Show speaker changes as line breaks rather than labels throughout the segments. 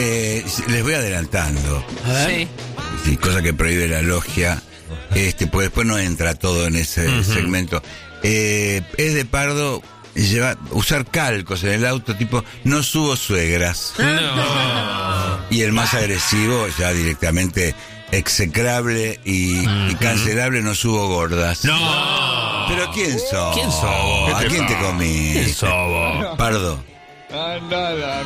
Les voy adelantando.
A ver.
Sí, cosa que prohíbe la logia. Pues después no entra todo en ese segmento. Es de Pardo usar calcos en el auto, tipo, no subo suegras.
No.
Y el más agresivo, ya directamente execrable y cancelable, no subo gordas.
No.
¿Pero quién sos?
¿Quién sos?
¿A quién te comí?
¿Quién sos vos?
Pardo.
Nada,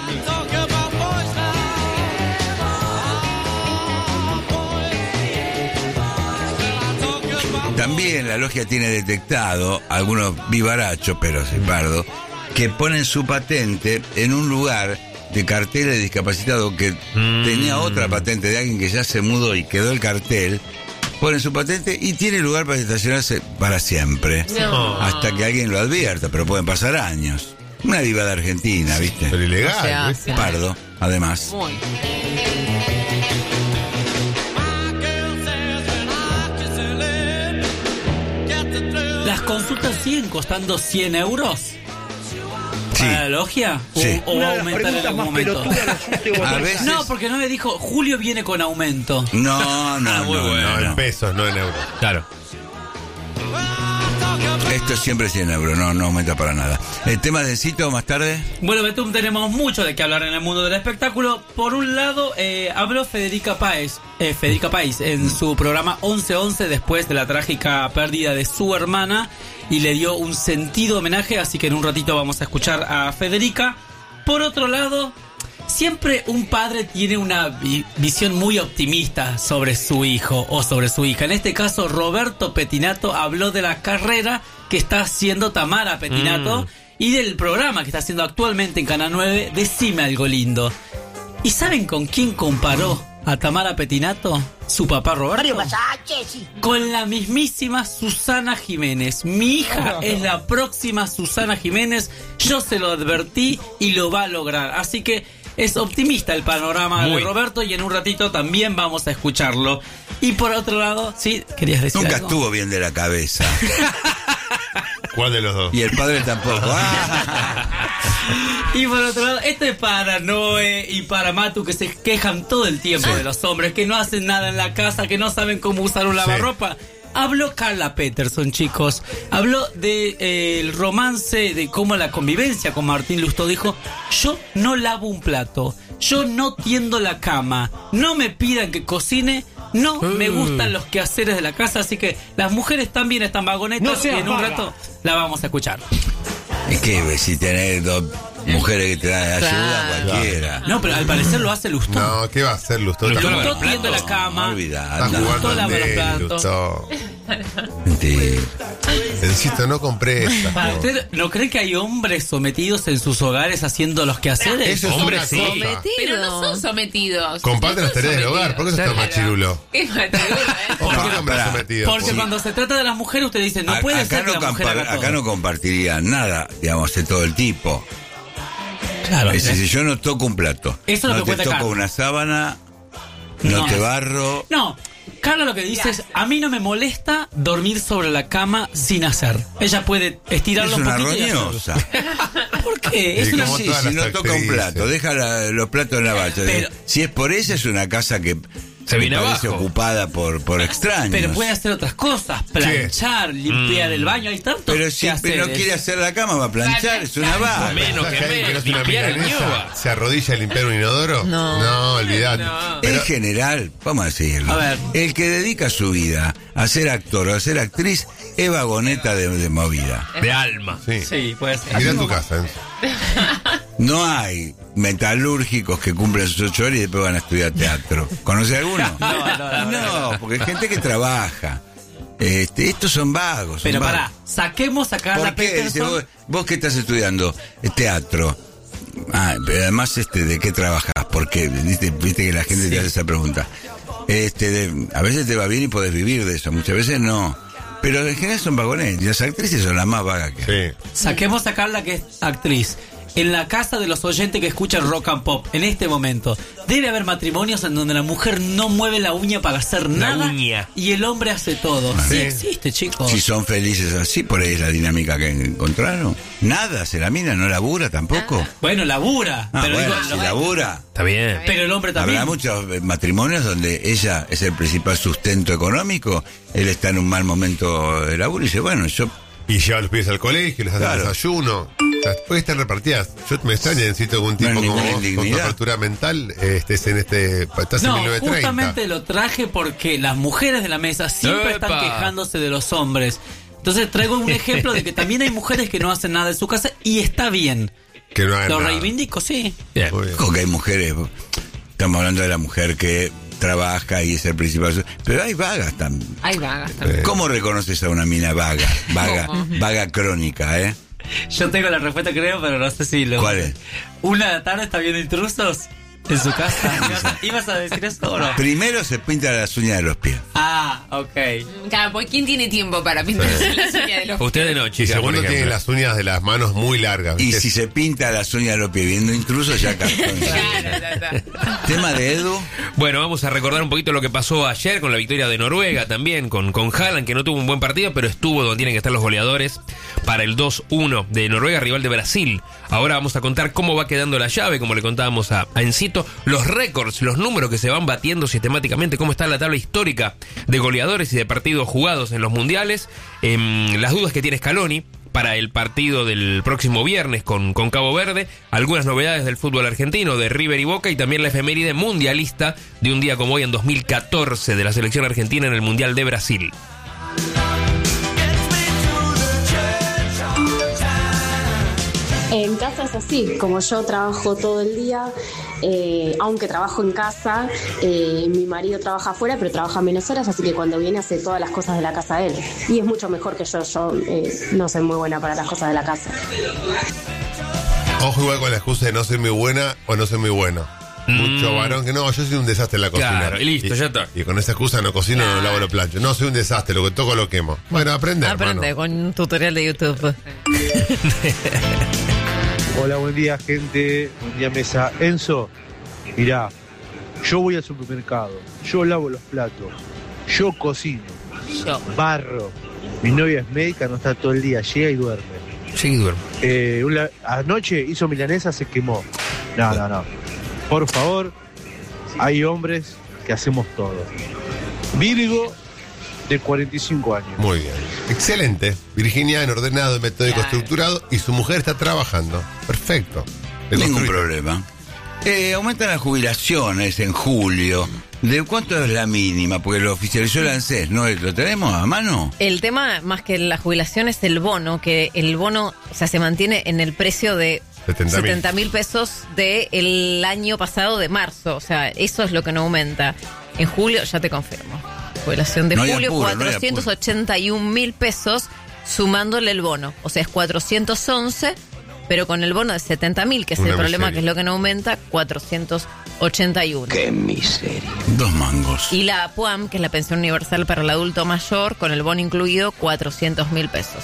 También la logia tiene detectado algunos vivarachos, pero sí, Pardo, que ponen su patente en un lugar de cartel de discapacitado que tenía otra patente de alguien que ya se mudó y quedó el cartel. Ponen su patente y tiene lugar para estacionarse para siempre.
No.
Hasta que alguien lo advierta, pero pueden pasar años. Una diva de Argentina, ¿viste?
Pero ilegal.
No se hace.
Pardo, además.
Muy. ¿Las consultas siguen costando 100 euros?
Sí.
¿Para la logia?
Sí.
¿O va a aumentar en algún momento?
A veces...
No, porque no me dijo, Julio viene con aumento.
No,
muy bueno.
No, en pesos, no en euros.
Claro.
Esto es siempre 100 euros, no aumenta para nada. ¿El tema de Cito más tarde?
Bueno, Betum, tenemos mucho de qué hablar en el mundo del espectáculo. Por un lado, habló Federica Páez en su programa 11-11 después de la trágica pérdida de su hermana y le dio un sentido homenaje, así que en un ratito vamos a escuchar a Federica. Por otro lado, siempre un padre tiene una visión muy optimista sobre su hijo o sobre su hija. En este caso, Roberto Pettinato habló de la carrera que está haciendo Tamara Pettinato y del programa que está haciendo actualmente en Canal 9, Decime Algo Lindo. ¿Y saben con quién comparó a Tamara Pettinato su papá Roberto? Con la mismísima Susana Jiménez. Mi hija es la próxima Susana Jiménez. Yo se lo advertí y lo va a lograr. Así que es optimista el panorama de Roberto y en un ratito también vamos a escucharlo. Y por otro lado, ¿sí? ¿Querías decir
Nunca
algo?
estuvo bien de la cabeza.
¿Cuál de los dos?
Y el padre tampoco.
Y por otro lado, esto es para Noé y para Matu, que se quejan todo el tiempo de los hombres, que no hacen nada en la casa, que no saben cómo usar un lavarropa. Habló Carla Peterson, chicos. Habló de el romance, de cómo la convivencia con Martín Lustó. Dijo, yo no lavo un plato, yo no tiendo la cama, no me pidan que cocine, no me gustan los quehaceres de la casa. Así que las mujeres también están vagonetas y en un rato la vamos a escuchar.
Es que si tenés dos mujeres que te dan ayuda,
Claro.
cualquiera.
No, pero al parecer lo hace Lustó.
No, ¿qué va a hacer Lustó?
Lustó
Está
lava
Lustó tiende la cama.
Olvidate.
jugando
Lustó
al
lava los
Nel,
platos.
Lustó.
Mentira.
Insisto, no compré esta.
¿Para usted no cree que hay hombres sometidos en sus hogares haciendo los quehaceres?
Eso es
Hombre,
una
sí.
cosa.
Sometidos. Pero no son sometidos.
Comparte
No
las
son
tareas del hogar. ¿Por qué sos tan
sometidos.
machirulo?
Qué machirulo,
¿O por qué
Pará,
hombre sometido?
Porque cuando se trata de las mujeres, usted dice, no puede ser que la mujer haga todo.
Acá no compartiría nada, digamos, de todo el tipo.
Claro,
Es decir, si yo no toco un plato,
Eso es lo
no
que
te
cuenta
toco
Carla.
una sábana, no te barro.
No, Carla lo que dice es, a mí no me molesta dormir sobre la cama sin hacer. Ella puede
Es
estirarlo un
una
poquito y hacerlo.
roñosa.
¿Por qué? Es
Y
una...
como
Sí,
todas
si
las
no toca un
actrices.
plato, deja los platos en la bacha.
Pero-
Si es por ella, es una casa que
Se viene
me parece
abajo.
ocupada por extraños.
Pero puede hacer otras cosas, planchar, limpiar el baño, hay tantos
Pero si
quehaceres.
no quiere hacer la cama, va a planchar, es una vaga.
Menos
¿Sabes
que
alguien
menos,
no es una
limpiar el
milanesa?
ñoba.
¿Se arrodilla a limpiar un inodoro?
No.
Olvidate.
No.
En general, vamos a decirlo,
A ver.
el que dedica su vida a ser actor o a ser actriz es vagoneta de movida.
De alma.
Sí.
Sí, puede ser.
Mirá tu casa.
No hay metalúrgicos que cumplen sus 8 horas y después van a estudiar teatro. ¿Conoce alguno? No, porque hay gente que trabaja. Estos son vagos.
Pero
son
pará,
vagos.
saquemos a Carla
¿Por qué? Dice,
Peterson.
vos que estás estudiando teatro. Pero además, ¿de qué trabajas? Porque viste que la gente te hace esa pregunta. A veces te va bien y podés vivir de eso, muchas veces no. Pero en general son vagones. Y las actrices son las más vagas que hay.
Sí.
Saquemos a Carla, que es actriz. en la casa de los oyentes que escuchan Rock and Pop en este momento, debe haber matrimonios en donde la mujer no mueve la uña para hacer nada
uña.
y el hombre hace todo. Sí existe, chicos.
Si son felices así, por ahí es la dinámica que encontraron. Nada, se la mina, no labura tampoco.
Bueno, labura.
Ah,
pero
bueno,
digo,
si labura.
Está bien.
pero el hombre también.
Habrá muchos matrimonios donde ella es el principal sustento económico, él está en un mal momento de laburo y dice, bueno, yo...
Y lleva a los pibes al colegio, les hace
Claro.
desayuno. O sea, puede estar repartidas. Yo me extraña, necesito algún tipo
No hay
como
ninguna
vos, con tu
indignidad.
apertura mental, estás en estás en
No,
1930.
justamente lo traje porque las mujeres de la mesa siempre están
¡Epa!
quejándose de los hombres. Entonces traigo un ejemplo de que también hay mujeres que no hacen nada en su casa y está bien.
Que no hagan
Lo
nada.
reivindico, sí.
Bien.
Muy bien.
Ojo que hay mujeres, estamos hablando de la mujer que trabaja y es el principal, pero hay vagas también.
Ay, vagas también.
¿Cómo reconoces a una mina vaga?
¿Cómo?
Vaga crónica, ¿eh?
Yo tengo la respuesta, creo, pero no sé si lo...
¿Cuál es?
Una de la tarde está viendo intrusos en su casa. ¿Ibas a decir eso o no?
Primero se pinta las uñas de los pies.
Ah, ok.
Claro, pues ¿quién tiene tiempo para pintarse las uñas de los
Usted de noche,
Y
por
segundo,
ejemplo.
tiene las uñas de las manos muy largas.
Y
¿viste?
si se pinta las uñas de los pies viendo intrusos, ya cartón.
Claro, ya está.
Tema de Edu.
Bueno, vamos a recordar un poquito lo que pasó ayer con la victoria de Noruega también, con Haaland, que no tuvo un buen partido, pero estuvo donde tienen que estar los goleadores para el 2-1 de Noruega, rival de Brasil. Ahora vamos a contar cómo va quedando la llave, como le contábamos a Encito, los récords, los números que se van batiendo sistemáticamente, cómo está la tabla histórica de goleadores y de partidos jugados en los mundiales, las dudas que tiene Scaloni para el partido del próximo viernes con Cabo Verde, algunas novedades del fútbol argentino, de River y Boca, y también la efeméride mundialista de un día como hoy en 2014 de la selección argentina en el Mundial de Brasil.
En casa es así, como yo trabajo todo el día, aunque trabajo en casa, mi marido trabaja afuera, pero trabaja menos horas, así que cuando viene hace todas las cosas de la casa él. Y es mucho mejor que yo no soy muy buena para las cosas de la casa.
Ojo igual con la excusa de no soy muy buena o no soy muy bueno. Mucho varón que no, yo soy un desastre en la cocina.
Claro, y listo, ya está.
Y con esa excusa no cocino, no lavo los planchos. No, soy un desastre, lo que toco lo quemo. Bueno, aprende,
Aprende
hermano.
con un tutorial de YouTube.
Hola, buen día, gente. Buen día, mesa. Enzo, mirá, yo voy al supermercado, yo lavo los platos, yo cocino,
Yo.
barro. Mi novia es médica, no está todo el día, llega y duerme.
Sí, duermo.
Anoche hizo milanesa, se quemó. No. Por favor, hay hombres que hacemos todo. Virgo, de 45 años.
Muy bien. Excelente. Virginiano, ordenado, metódico,
Claro.
estructurado. Y su mujer está trabajando. Perfecto.
Ningún
Deconstruido.
problema. Aumentan las jubilaciones en julio. ¿De cuánto es la mínima? Porque lo oficializó el ANSES, ¿no? ¿Lo tenemos a mano?
El tema, más que la jubilación, es el bono, que el bono, o sea, se mantiene en el precio de 70.000 pesos del año pasado de marzo. O sea, eso es lo que no aumenta. En julio, ya te confirmo. Jubilación de
No hay
julio,
apuro, no hay
481.000 pesos sumándole el bono. O sea, es 411, pero con el bono de 70.000, que es
Una
el problema,
miseria.
que es lo que no aumenta, 481.
Dos mangos.
Y la PUAM, que es la pensión universal para el adulto mayor, con el bono incluido, 400.000 pesos.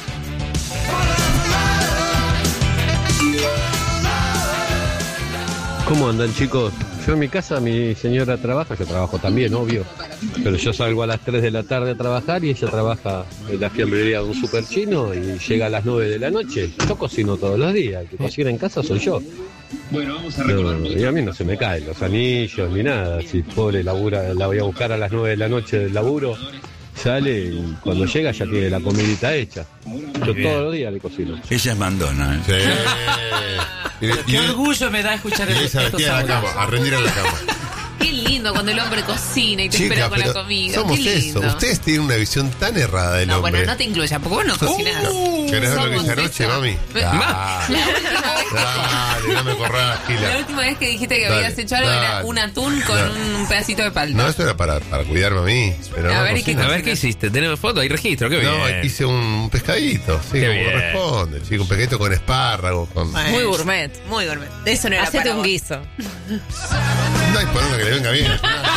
¿Cómo andan, chicos? Yo en mi casa, mi señora trabaja, yo trabajo también, obvio. Pero yo salgo a las 3 de la tarde a trabajar y ella trabaja en la fiambrería de un super chino y llega a las 9 de la noche. Yo cocino todos los días, el que cocina en casa soy yo. Y a mí no se me caen los anillos ni nada. Si pobre labura, la voy a buscar a las 9 de la noche del laburo, sale y cuando llega ya tiene la comidita hecha. Yo todos los días le cocino.
Ella es mandona, ¿eh?
Sí.
Qué orgullo me da escuchar
Y ella
estos
metida a la
audios.
cama, a rendir en la cama.
Qué lindo cuando el hombre cocina y te espera
Chicas,
con la
pero
comida.
somos
Qué
eso.
lindo.
Ustedes tienen una visión tan errada del
No,
hombre.
bueno, no te incluya, porque vos no cocinás.
¿Querés ver lo que
Somos
hice anoche,
eso.
mami?
La última vez
Dale, no me corras,
La
Gila.
última vez que dijiste que
Dale,
habías hecho algo era
dale.
un atún con
Dale.
un pedacito de palta.
No, eso era para cuidarme a mí. Pero
A
no
ver, ¿y qué
cocino.
A ver, ¿qué hiciste? ¿Tenemos foto? ¿Hay registro? Qué bien.
No, hice un pescadito, sí,
Qué
como
bien.
corresponde, chico, un pescadito con espárragos, con... No
Muy gourmet.
Muy gourmet. Eso no era
Hacete
para
un
vos.
guiso.
hay poronga que le venga bien.